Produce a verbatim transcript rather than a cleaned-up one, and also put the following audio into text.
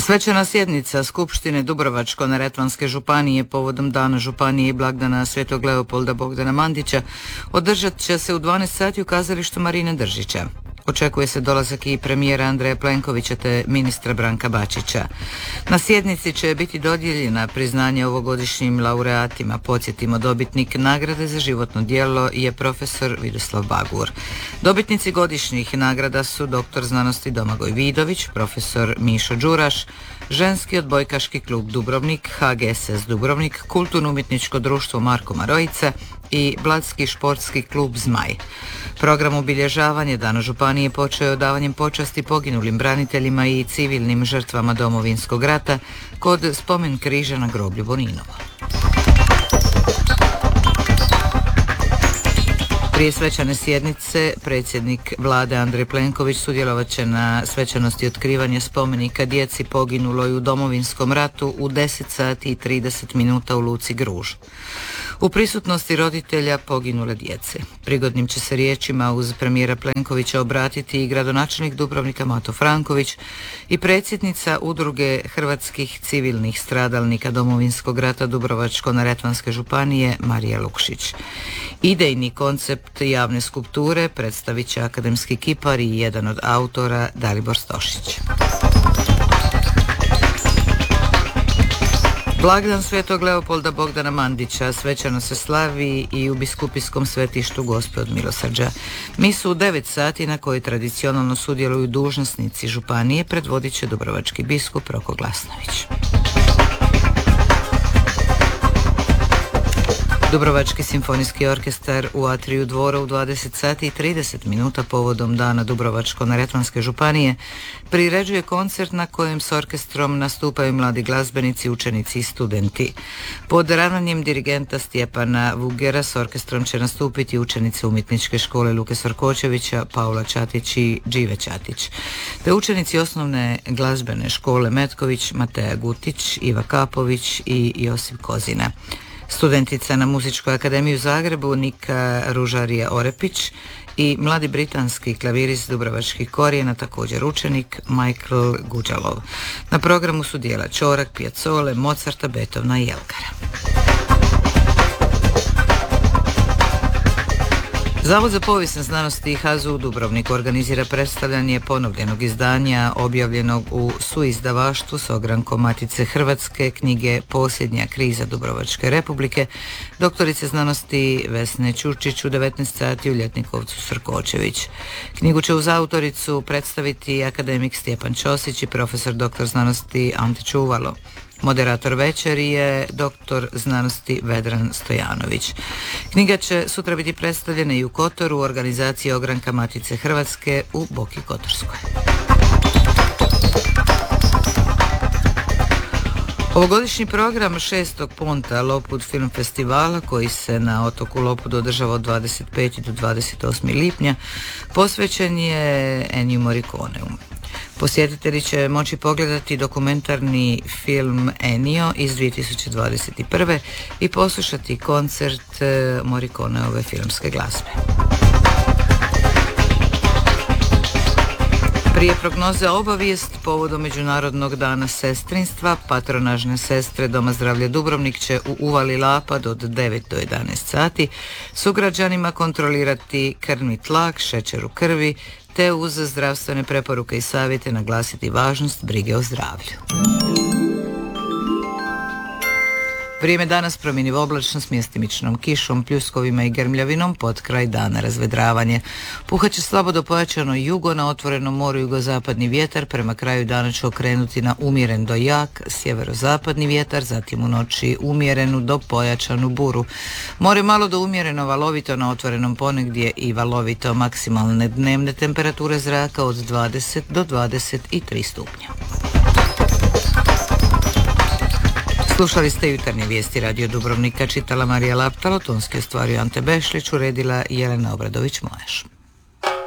Svečana sjednica Skupštine Dubrovačko-neretvanske županije povodom Dana županije i blagdana Svetog Leopolda Bogdana Mandića održat će se u dvanaest sati u kazalištu Marine Držića. Očekuje se dolazak i premijera Andreja Plenkovića te ministra Branka Bačića. Na sjednici će biti dodijeljena priznanje ovogodišnjim laureatima. Podsjetimo, dobitnik nagrade za životno djelo je profesor Vidoslav Bagur. Dobitnici godišnjih nagrada su doktor znanosti Domagoj Vidović, profesor Mišo Đuraš, Ženski odbojkaški klub Dubrovnik, H G S S Dubrovnik, Kulturno-umjetničko društvo Marko Marojica i Bladski športski klub Zmaj. Program obilježavanja Dana županije počeo je davanjem počasti poginulim braniteljima i civilnim žrtvama Domovinskog rata kod spomen križa na groblju Boninovo. Prije svečane sjednice predsjednik vlade Andrej Plenković sudjelovat će na svečanosti otkrivanja spomenika djeci poginuloj u Domovinskom ratu u deset sati i trideset minuta u luci Gruž. U prisutnosti roditelja poginule djece. Prigodnim će se riječima uz premijera Plenkovića obratiti i gradonačelnik Dubrovnika Mato Franković i predsjednica Udruge hrvatskih civilnih stradalnika Domovinskog rata Dubrovačko-neretvanske županije Marija Lukšić. Idejni koncept javne skulpture predstavit će akademski kipar i jedan od autora Dalibor Stošić. Blagdan Svetog Leopolda Bogdana Mandića svečano se slavi i u biskupijskom svetištu Gospe od Milosrđa. Misu u devet sati na kojoj tradicionalno sudjeluju dužnosnici županije predvodit će dubrovački biskup Roko Glasnović. Dubrovački simfonijski orkestar u atriju Dvora u dvadeset sati i trideset minuta povodom Dana Dubrovačko-neretvanske županije priređuje koncert na kojem s orkestrom nastupaju mladi glazbenici, učenici i studenti. Pod ravnanjem dirigenta Stjepana Vugera s orkestrom će nastupiti učenici umjetničke škole Luke Sorkočevića, Paula Čatić i Džive Čatić, te učenici osnovne glazbene škole Metković, Mateja Gutić, Iva Kapović i Josip Kozina. Studentica na Muzičkoj akademiji u Zagrebu Nika Ružarija Orepić i mladi britanski klavirist dubrovačkih korijena, također učenik Michael Guđalov. Na programu su dijela Ćorak, Piazzole, Mozarta, Beethovena i Elgara. Zavod za povijesne znanosti H A Z U Dubrovnik organizira predstavljanje ponovljenog izdanja objavljenog u suizdavaštvu s ogrankom Matice Hrvatske knjige Posljednja kriza Dubrovačke republike doktorice znanosti Vesne Ćurčić u devetnaest sati u Ljetnikovcu Sorkočević. Knjigu će uz autoricu predstaviti akademik Stjepan Ćosić i profesor doktor znanosti Ante Čuvalo. Moderator večeri je doktor znanosti Vedran Stojanović. Knjiga će sutra biti predstavljena i u Kotoru u organizaciji ogranka Matice Hrvatske u Boki Kotorskoj. Ovogodišnji program šestog Ponta Lopud film festivala, koji se na otoku Lopud održava od dvadeset petog do dvadeset osmog lipnja, posvećen je Enniju Morriconeu. Posjetitelji će moći pogledati dokumentarni film Ennio iz dvije tisuće dvadeset prve. i poslušati koncert Morriconeove filmske glazbe. Prije prognoze obavijest povodom Međunarodnog dana sestrinstva, patronažne sestre Doma zdravlja Dubrovnik će u uvali Lapad od devet do jedanaest sati sugrađanima kontrolirati krvni tlak, šećer u krvi, te uz zdravstvene preporuke i savjete naglasiti važnost brige o zdravlju. Vrijeme danas promjenjivo oblačno s mjestimičnom kišom, pljuskovima i grmljavinom, pod kraj dana razvedravanje. Puhat će slabo do pojačano jugo, na otvorenom moru jugozapadni vjetar, prema kraju dana će okrenuti na umjeren do jak, sjeverozapadni vjetar, zatim u noći umjerenu do pojačanu buru. More malo do umjereno valovito, na otvorenom ponegdje i valovito, maksimalne dnevne temperature zraka od dvadeset do dvadeset tri stupnja. Slušali ste jutarnje vijesti Radio Dubrovnika, čitala Marija Laptalo, tonski ostvario Ante Bešlić, uredila Jelena Obradović-Moješ.